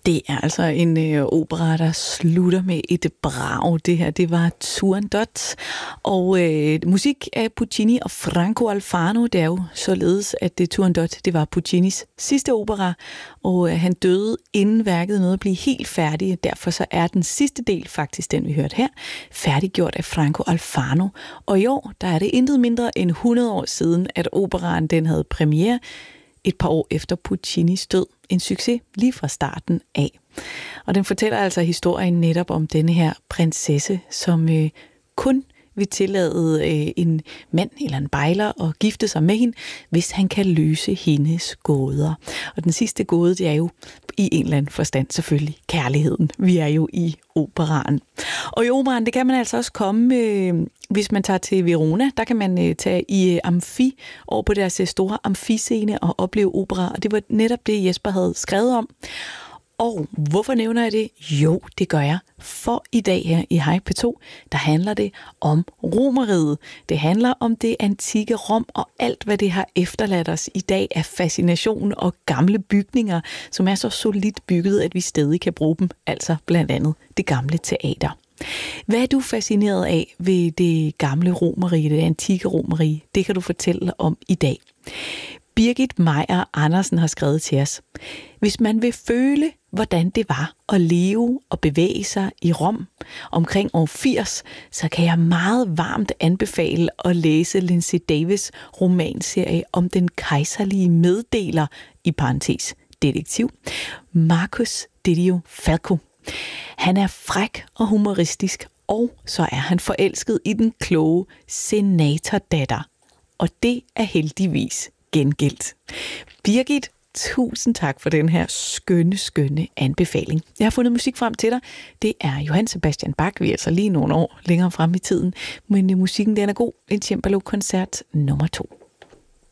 Det er altså en opera, der slutter med et brag. Det her, det var Turandot. Og musik af Puccini og Franco Alfano. Det er jo således, at Turandot, det var Puccinis sidste opera. Og han døde inden værket nåede at blive helt færdig. Derfor så er den sidste del, faktisk den vi hørte her, færdiggjort af Franco Alfano. Og i år, der er det intet mindre end 100 år siden, at operaen den havde premiere. Et par år efter Puccinis død. En succes lige fra starten af. Og den fortæller altså historien netop om denne her prinsesse, som kun vil tillade en mand eller en bejler at gifte sig med hende, hvis han kan løse hendes gåder. Og den sidste gåde, det er jo i en eller anden forstand selvfølgelig kærligheden. Vi er jo i operaen. Og i operaen, det kan man altså også komme, hvis man tager til Verona, der kan man tage i Amfi over på deres store amfiscene og opleve opera. Og det var netop det, Jesper havde skrevet om. Og hvorfor nævner jeg det? Jo, det gør jeg. For i dag her i Hej P2, der handler det om Romerriget. Det handler om det antikke Rom og alt, hvad det har efterladt os i dag af fascination og gamle bygninger, som er så solidt bygget, at vi stadig kan bruge dem. Altså blandt andet det gamle teater. Hvad er du fascineret af ved det gamle Romerrige, det antikke Romerrige? Det kan du fortælle om i dag. Birgit Meier Andersen har skrevet til os. Hvis man vil føle, hvordan det var at leve og bevæge sig i Rom omkring år 80, så kan jeg meget varmt anbefale at læse Lindsay Davis' romanserie om den kejserlige meddeler, i parentes detektiv, Marcus Didio Falco. Han er fræk og humoristisk, og så er han forelsket i den kloge senatordatter. Og det er heldigvis gengældt. Birgit, tusind tak for den her skønne anbefaling. Jeg har fundet musik frem til dig. Det er Johann Sebastian Bach. Vi er altså lige nogle år længere frem i tiden. Men musikken den er god. En cembalo-koncert nummer 2.